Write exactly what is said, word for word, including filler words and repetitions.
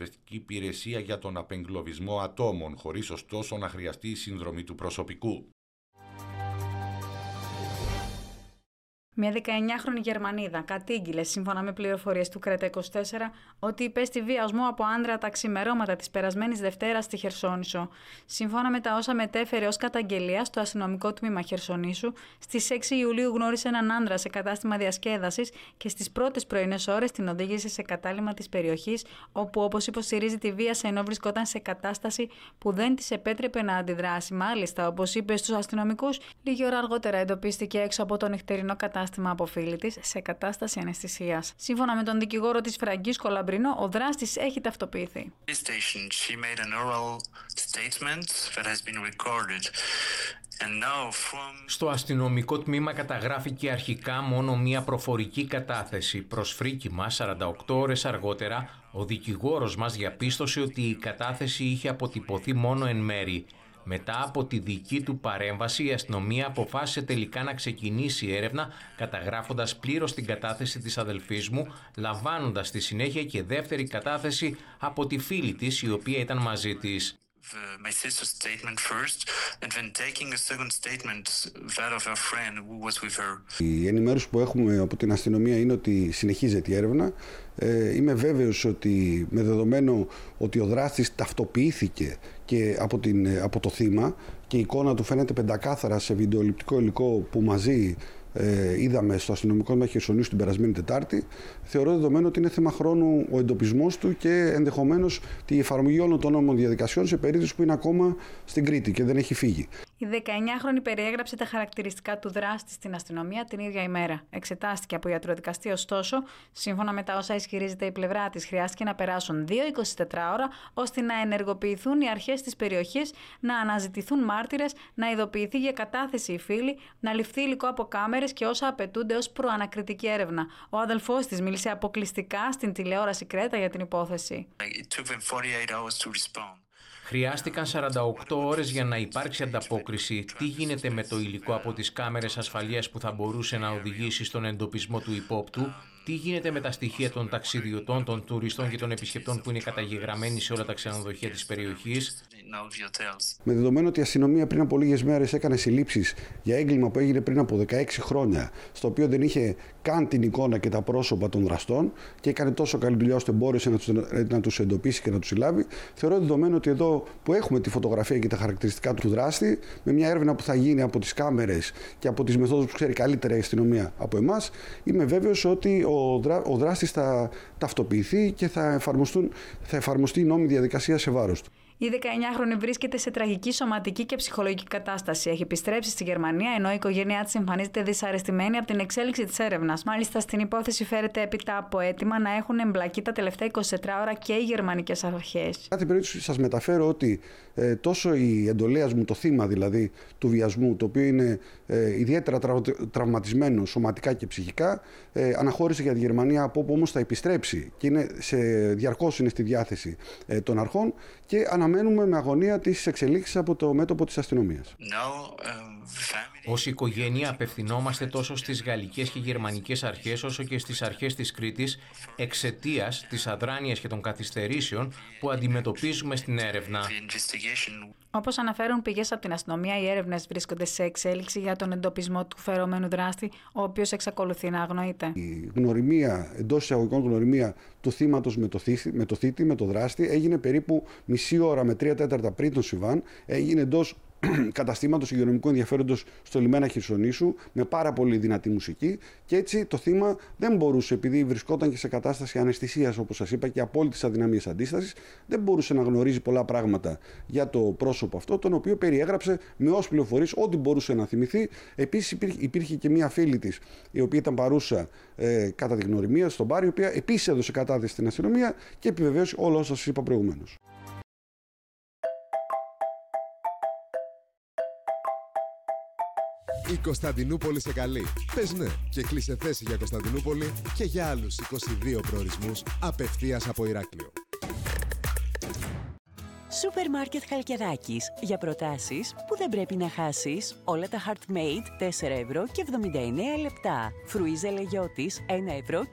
πυροσβεστική υπηρεσία για τον απεγκλωβισμό ατόμων, χωρίς ωστόσο να χρειαστεί η συνδρομή του προσωπικού. Μια δεκαεννιάχρονη Γερμανίδα κατήγγειλε, σύμφωνα με πληροφορίες του Κρέτα είκοσι τέσσερα, ότι υπέστη βιασμό από άντρα τα ξημερώματα της περασμένης Δευτέρας στη Χερσόνησο. Σύμφωνα με τα όσα μετέφερε ως καταγγελία στο αστυνομικό τμήμα Χερσονήσου, στις έξι Ιουλίου γνώρισε έναν άντρα σε κατάστημα διασκέδασης και στις πρώτες πρωινές ώρες την οδήγησε σε κατάλημα της περιοχής, όπου, όπως υποστηρίζει, τη βίασε ενώ βρισκόταν σε κατάσταση που δεν της επέτρεπε να αντιδράσει. Μάλιστα, όπως είπε στους αστυνομικούς, λίγη ώρα αργότερα εντοπίστηκε έξω από το νυχτερινό κατάστημα από φίλη της σε κατάσταση αναισθησίας. Σύμφωνα με τον δικηγόρο της Φραγκίσκο Λαμπρινό, ο δράστης έχει ταυτοποιηθεί. Στο αστυνομικό τμήμα καταγράφηκε αρχικά μόνο μία προφορική κατάθεση. Προσφρίκημα σαράντα οκτώ ώρες αργότερα, ο δικηγόρος μας διαπίστωσε ότι η κατάθεση είχε αποτυπωθεί μόνο εν μέρη. Μετά από τη δική του παρέμβαση, η αστυνομία αποφάσισε τελικά να ξεκινήσει έρευνα, καταγράφοντας πλήρως την κατάθεση της αδελφής μου, λαμβάνοντας στη συνέχεια και δεύτερη κατάθεση από τη φίλη της, η οποία ήταν μαζί της. My sister's statement first and then taking a second statement that of her friend who was with her. Η ενημέρωση που έχουμε από την αστυνομία είναι ότι συνεχίζεται η έρευνα. Ε, είμαι βέβαιος ότι με δεδομένο ότι ο δράστης ταυτοποιήθηκε και από, την, από το θύμα και η εικόνα του φαίνεται πεντακάθαρα σε βιντεοληπτικό υλικό που μαζί ε, είδαμε στο αστυνομικό τμήμα Χερσονήσου την περασμένη Τετάρτη, θεωρώ δεδομένο ότι είναι θέμα χρόνου ο εντοπισμός του και ενδεχομένως τη εφαρμογή όλων των νόμων διαδικασιών σε περίπτωση που είναι ακόμα στην Κρήτη και δεν έχει φύγει. Η δεκαεννιάχρονη περιέγραψε τα χαρακτηριστικά του δράστη στην αστυνομία την ίδια ημέρα. Εξετάστηκε από ιατροδικαστή, ωστόσο, σύμφωνα με τα όσα ισχυρίζεται η πλευρά της, χρειάστηκε να περάσουν δύο εικοσιτετράωρα ώστε να ενεργοποιηθούν οι αρχές της περιοχής, να αναζητηθούν μάρτυρες, να ειδοποιηθεί για κατάθεση η φίλη, να ληφθεί υλικό από κάμερες και όσα απαιτούνται ως προανακριτική έρευνα. Ο αδελφός της μίλησε αποκλειστικά στην τηλεόραση Κρέτα για την υπόθεση. Χρειάστηκαν σαράντα οκτώ ώρες για να υπάρξει ανταπόκριση. Τι γίνεται με το υλικό από τις κάμερες ασφαλείας που θα μπορούσε να οδηγήσει στον εντοπισμό του υπόπτου? Τι γίνεται με τα στοιχεία των ταξιδιωτών, των τουριστών και των επισκεπτών που είναι καταγεγραμμένοι σε όλα τα ξενοδοχεία της περιοχής? Με δεδομένο ότι η αστυνομία πριν από λίγες μέρες έκανε συλλήψεις για έγκλημα που έγινε πριν από δεκαέξι χρόνια, στο οποίο δεν είχε καν την εικόνα και τα πρόσωπα των δραστών και έκανε τόσο καλή δουλειά ώστε μπόρεσε να τους, να τους εντοπίσει και να τους συλλάβει, θεωρώ δεδομένο ότι εδώ που έχουμε τη φωτογραφία και τα χαρακτηριστικά του δράστη, με μια έρευνα που θα γίνει από τις κάμερες και από τις μεθόδους που ξέρει καλύτερα η αστυνομία από εμάς, είμαι βέβαιος ότι ο, δρά, ο δράστης θα ταυτοποιηθεί και θα, εφαρμοστούν, θα εφαρμοστεί η νόμιμη διαδικασία σε βάρος του. Η δεκαεννιάχρονη βρίσκεται σε τραγική σωματική και ψυχολογική κατάσταση. Έχει επιστρέψει στη Γερμανία, ενώ η οικογένειά της εμφανίζεται δυσαρεστημένη από την εξέλιξη της έρευνας. Μάλιστα, στην υπόθεση φέρεται έπειτα από αίτημα να έχουν εμπλακεί τα τελευταία εικοσιτετράωρα και οι γερμανικές αρχές. Κάθε περίπτωση σας μεταφέρω ότι ε, τόσο η εντολέας μου, το θύμα δηλαδή του βιασμού, το οποίο είναι ε, ιδιαίτερα τραυ, τραυματισμένο σωματικά και ψυχικά, ε, αναχώρησε για τη Γερμανία, από όπου όμως θα επιστρέψει και είναι σε, διαρκώς είναι στη διάθεση ε, των αρχών και αναμένουμε με αγωνία τις εξελίξεις από το μέτωπο της αστυνομίας. Ως οικογένεια απευθυνόμαστε τόσο στις γαλλικές και γερμανικές αρχές όσο και στις αρχές της Κρήτης εξαιτίας της αδράνειας και των καθυστερήσεων που αντιμετωπίζουμε στην έρευνα. Όπως αναφέρουν πηγές από την αστυνομία, οι έρευνες βρίσκονται σε εξέλιξη για τον εντοπισμό του φερομένου δράστη, ο οποίος εξακολουθεί να αγνοείται. Η γνωριμία, εντός εισαγωγικών γνωριμία του θύματος με το, θύτη, με το θύτη, με το δράστη, έγινε περίπου μισή ώρα με τρία τέταρτα πριν τον Σιβάν, έγινε εντός καταστήματος υγειονομικού ενδιαφέροντος στο λιμένα Χερσονήσου με πάρα πολύ δυνατή μουσική και έτσι το θύμα δεν μπορούσε, επειδή βρισκόταν και σε κατάσταση αναισθησίας όπως σας είπα και απόλυτης αδυναμίας αντίστασης, δεν μπορούσε να γνωρίζει πολλά πράγματα για το πρόσωπο αυτό, τον οποίο περιέγραψε με όσες πληροφορίες ό,τι μπορούσε να θυμηθεί. Επίσης υπήρχε, υπήρχε και μία φίλη της η οποία ήταν παρούσα ε, κατά τη γνωριμία στον μπάρ, η οποία επίσης έδωσε κατάθεση στην αστυνομία και επιβεβαίωσε όλα όσα σας είπα προηγουμένως. Η Κωνσταντινούπολη σε καλεί. Πες ναι και κλείσε θέση για Κωνσταντινούπολη και για άλλους είκοσι δύο προορισμούς απευθείας από Ηράκλειο. Σούπερ Μάρκετ Χαλκιδάκης. Για προτάσεις που δεν πρέπει να χάσεις. Όλα τα Heartmade τέσσερα ευρώ και εβδομήντα εννέα λεπτά. Φρουίζα Λεγιώτης ένα ευρώ